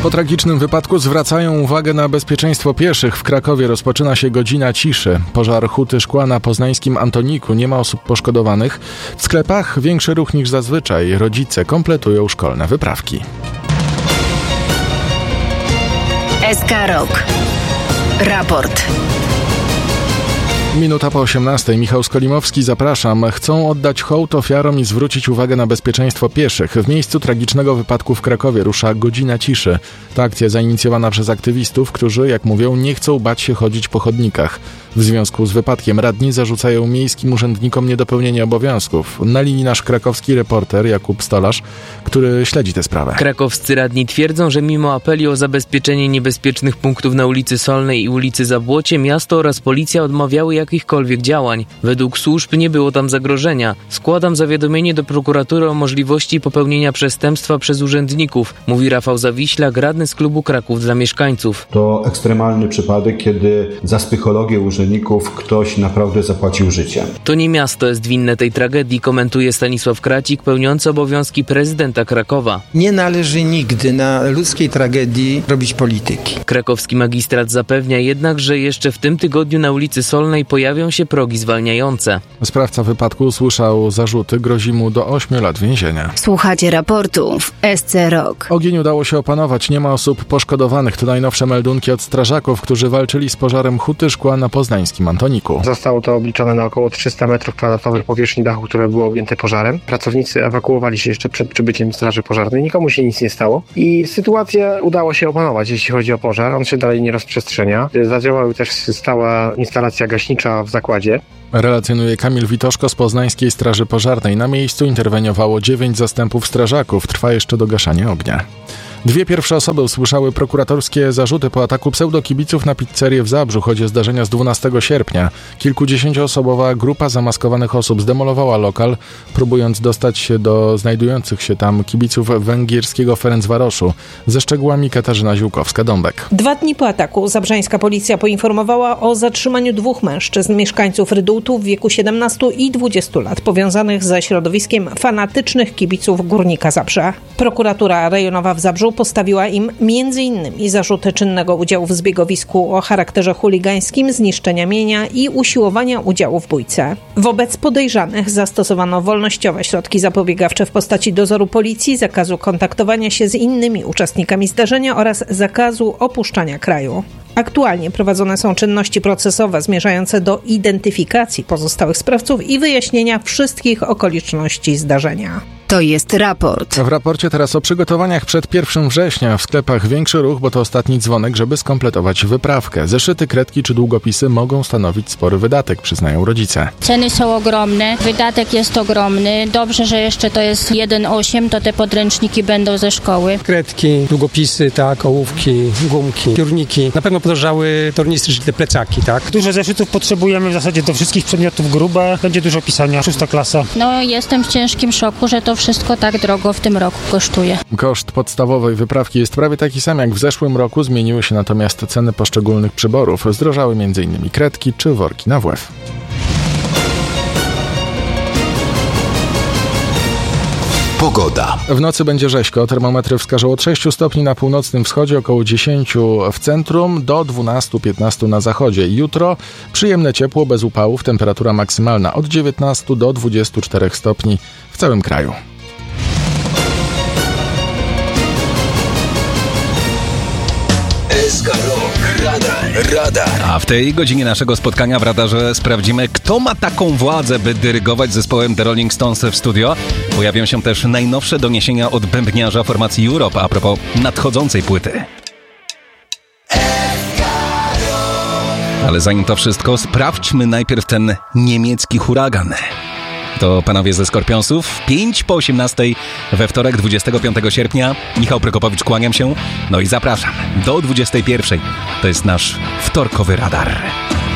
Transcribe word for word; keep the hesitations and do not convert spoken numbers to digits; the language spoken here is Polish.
Po tragicznym wypadku zwracają uwagę na bezpieczeństwo pieszych. W Krakowie rozpoczyna się godzina ciszy. Pożar huty szkła na poznańskim Antoniku. Nie ma osób poszkodowanych. W sklepach większy ruch niż zazwyczaj. Rodzice kompletują szkolne wyprawki. S K Rok. Raport. Minuta po osiemnastej. Michał Skolimowski, zapraszam. Chcą oddać hołd ofiarom i zwrócić uwagę na bezpieczeństwo pieszych. W miejscu tragicznego wypadku w Krakowie rusza godzina ciszy. Ta akcja zainicjowana przez aktywistów, którzy, jak mówią, nie chcą bać się chodzić po chodnikach. W związku z wypadkiem radni zarzucają miejskim urzędnikom niedopełnienie obowiązków. Na linii nasz krakowski reporter Jakub Stolarz, który śledzi tę sprawę. Krakowscy radni twierdzą, że mimo apeli o zabezpieczenie niebezpiecznych punktów na ulicy Solnej i ulicy Zabłocie, miasto oraz policja odmawiały jakichkolwiek działań. Według służb nie było tam zagrożenia. Składam zawiadomienie do prokuratury o możliwości popełnienia przestępstwa przez urzędników, mówi Rafał Zawiślak, radny z klubu Kraków dla mieszkańców. To ekstremalny przypadek, kiedy za psychologię urzędników ktoś naprawdę zapłacił życiem. To nie miasto jest winne tej tragedii, komentuje Stanisław Kracik, pełniący obowiązki prezydenta Krakowa. Nie należy nigdy na ludzkiej tragedii robić polityki. Krakowski magistrat zapewnia jednak, że jeszcze w tym tygodniu na ulicy Solnej pojawią się progi zwalniające. Sprawca wypadku usłyszał zarzuty, grozi mu do ośmiu lat więzienia. Słuchacie raportu w S C Rok. Ogień udało się opanować, nie ma osób poszkodowanych. To najnowsze meldunki od strażaków, którzy walczyli z pożarem huty szkła na poznańskim Antoniku. Zostało to obliczone na około trzysta metrów kwadratowych powierzchni dachu, które było objęte pożarem. Pracownicy ewakuowali się jeszcze przed przybyciem straży pożarnej. Nikomu się nic nie stało i sytuację udało się opanować, jeśli chodzi o pożar. On się dalej nie rozprzestrzenia. Zadziałała też stała instalacja gaśnicza w zakładzie. Relacjonuje Kamil Witoszko z Poznańskiej Straży Pożarnej. Na miejscu interweniowało dziewięć zastępów strażaków. Trwa jeszcze dogaszanie ognia. Dwie pierwsze osoby usłyszały prokuratorskie zarzuty po ataku pseudokibiców na pizzerię w Zabrzu. Chodzi o zdarzenia z dwunastego sierpnia. Kilkudziesięcioosobowa grupa zamaskowanych osób zdemolowała lokal, próbując dostać się do znajdujących się tam kibiców węgierskiego Ferencvaroszu. Ze szczegółami Katarzyna Ziółkowska-Dąbek. Dwa dni po ataku zabrzańska policja poinformowała o zatrzymaniu dwóch mężczyzn, mieszkańców Rydultu w wieku siedemnastu i dwudziestu lat, powiązanych ze środowiskiem fanatycznych kibiców Górnika Zabrze. Prokuratura rejonowa w Zabrzu postawiła im między innymi zarzuty czynnego udziału w zbiegowisku o charakterze chuligańskim, zniszczenia mienia i usiłowania udziału w bójce. Wobec podejrzanych zastosowano wolnościowe środki zapobiegawcze w postaci dozoru policji, zakazu kontaktowania się z innymi uczestnikami zdarzenia oraz zakazu opuszczania kraju. Aktualnie prowadzone są czynności procesowe zmierzające do identyfikacji pozostałych sprawców i wyjaśnienia wszystkich okoliczności zdarzenia. To jest raport. W raporcie teraz o przygotowaniach przed pierwszym września. W sklepach większy ruch, bo to ostatni dzwonek, żeby skompletować wyprawkę. Zeszyty, kredki czy długopisy mogą stanowić spory wydatek, przyznają rodzice. Ceny są ogromne, wydatek jest ogromny. Dobrze, że jeszcze to jest jeden przecinek osiem, to te podręczniki będą ze szkoły. Kredki, długopisy, tak, ołówki, gumki, piórniki. Na pewno podrożały tornistry, czyli te plecaki, tak? Dużo zeszytów potrzebujemy w zasadzie do wszystkich przedmiotów grube. Będzie dużo pisania, szósta klasa. No jestem w ciężkim szoku, że to wszystko tak drogo w tym roku kosztuje. Koszt podstawowej wyprawki jest prawie taki sam jak w zeszłym roku. Zmieniły się natomiast ceny poszczególnych przyborów. Zdrożały m.in. kredki czy worki na wlew. Pogoda. W nocy będzie rzeźko. Termometry wskażą od sześciu stopni na północnym wschodzie, około dziesięciu w centrum, do dwunastu piętnastu na zachodzie. Jutro przyjemne ciepło, bez upałów, temperatura maksymalna od dziewiętnastu do dwudziestu czterech stopni w całym kraju. S K Rok. Radar. Radar. A w tej godzinie naszego spotkania w radarze sprawdzimy, kto ma taką władzę, by dyrygować zespołem The Rolling Stones w studio. Pojawią się też najnowsze doniesienia od bębniarza formacji Europe a propos nadchodzącej płyty. Ale zanim to wszystko, sprawdźmy najpierw ten niemiecki huragan. To panowie ze Skorpionsów. pięć po osiemnastej we wtorek, dwudziestego piątego sierpnia. Michał Prokopowicz, kłaniam się. No i zapraszam do dwudziestej pierwszej. To jest nasz wtorkowy radar.